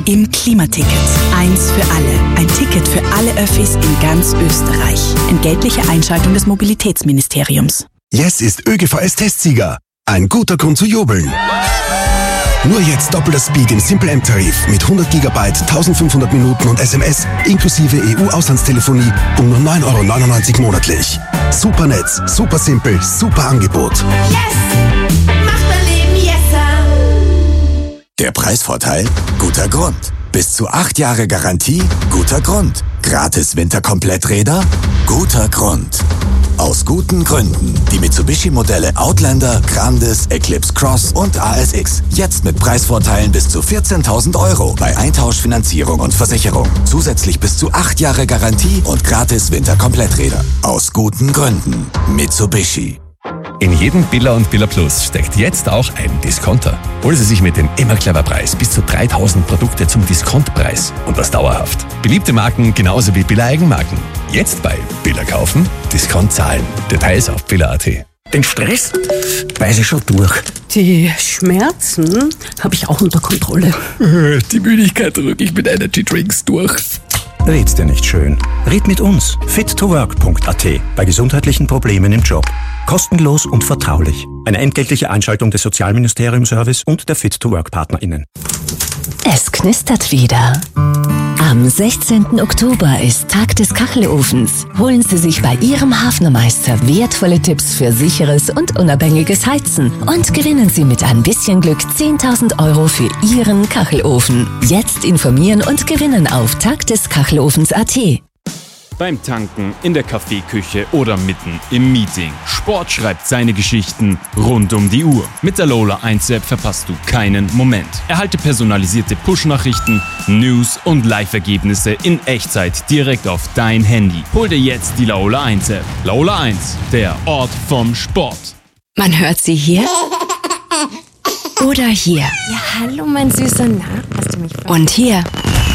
im Klimaticket. Eins für alle. Ein Ticket für alle Öffis in ganz Österreich. Entgeltliche Einschaltung des Mobilitätsministeriums. Yes ist ÖGVS-Testsieger. Ein guter Grund zu jubeln. Nur jetzt doppelter Speed im Simple M-Tarif mit 100 GB, 1500 Minuten und SMS inklusive EU-Auslandstelefonie um nur 9,99 € monatlich. Super Netz, super simpel, super Angebot. Yes! Macht mein Leben yesser! Der Preisvorteil? Guter Grund. Bis zu 8 Jahre Garantie? Guter Grund. Gratis Winterkompletträder? Guter Grund. Aus guten Gründen. Die Mitsubishi-Modelle Outlander, Grandis, Eclipse Cross und ASX. Jetzt mit Preisvorteilen bis zu 14.000 € bei Eintauschfinanzierung und Versicherung. Zusätzlich bis zu 8 Jahre Garantie und gratis Winterkompletträder. Aus guten Gründen. Mitsubishi. In jedem Billa und Billa Plus steckt jetzt auch ein Discounter. Holen Sie sich mit dem Immer-Clever-Preis bis zu 3.000 Produkte zum Diskontpreis. Und das dauerhaft. Beliebte Marken genauso wie Billa-Eigenmarken. Jetzt bei Billa kaufen, Discount zahlen. Details auf billa.at. Den Stress weiß ich schon durch. Die Schmerzen habe ich auch unter Kontrolle. Die Müdigkeit drücke ich mit Energy Drinks durch. Red's dir nicht schön. Red mit uns. fit2work.at. Bei gesundheitlichen Problemen im Job. Kostenlos und vertraulich. Eine entgeltliche Einschaltung des Sozialministerium-Service und der Fit2Work-PartnerInnen. Es knistert wieder. Am 16. Oktober ist Tag des Kachelofens. Holen Sie sich bei Ihrem Hafnermeister wertvolle Tipps für sicheres und unabhängiges Heizen und gewinnen Sie mit ein bisschen Glück 10.000 € für Ihren Kachelofen. Jetzt informieren und gewinnen auf tagdeskachelofens.at. Beim Tanken, in der Kaffeeküche oder mitten im Meeting. Sport schreibt seine Geschichten rund um die Uhr. Mit der Lola 1-App verpasst du keinen Moment. Erhalte personalisierte Push-Nachrichten, News und Live-Ergebnisse in Echtzeit direkt auf dein Handy. Hol dir jetzt die Lola 1-App. Lola 1, der Ort vom Sport. Man hört sie hier oder hier. Ja, hallo mein Süßer, na, hast du mich verstanden? Und hier.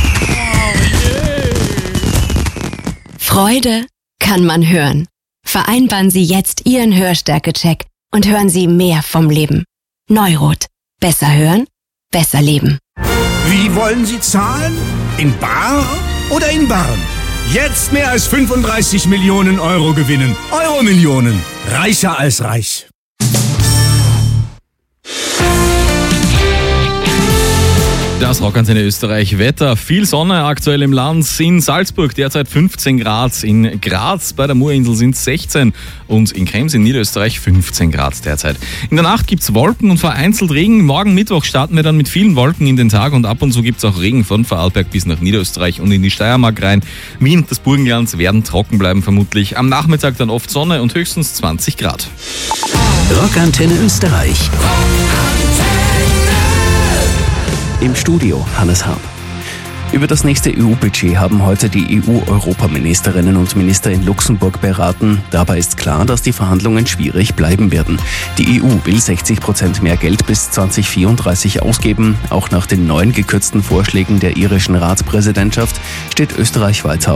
Freude kann man hören. Vereinbaren Sie jetzt Ihren Hörstärke-Check und hören Sie mehr vom Leben. Neurot. Besser hören, besser leben. Wie wollen Sie zahlen? In bar oder in Barren? Jetzt mehr als 35 Millionen € gewinnen. Euro-Millionen. Reicher als reich. Das Rockantenne Österreich Wetter. Viel Sonne aktuell im Land. In Salzburg derzeit 15 Grad. In Graz bei der Murinsel sind 16 und in Krems in Niederösterreich 15 Grad derzeit. In der Nacht gibt's Wolken und vereinzelt Regen. Morgen Mittwoch starten wir dann mit vielen Wolken in den Tag und ab und zu gibt's auch Regen von Vorarlberg bis nach Niederösterreich und in die Steiermark rein. Wien und das Burgenland werden trocken bleiben vermutlich. Am Nachmittag dann oft Sonne und höchstens 20 Grad. Rockantenne Österreich. Im Studio Hannes Harp. Über das nächste EU-Budget haben heute die EU-Europaministerinnen und Minister in Luxemburg beraten. Dabei ist klar, dass die Verhandlungen schwierig bleiben werden. Die EU will 60% mehr Geld bis 2034 ausgeben. Auch nach den neuen gekürzten Vorschlägen der irischen Ratspräsidentschaft steht Österreich weiter